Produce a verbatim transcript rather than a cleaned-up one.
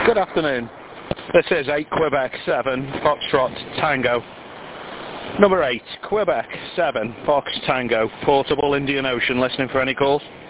Good afternoon. This is eight Quebec seven Foxtrot Tango. Number eight Quebec seven Fox Tango, Portable Indian Ocean. Listening for any calls?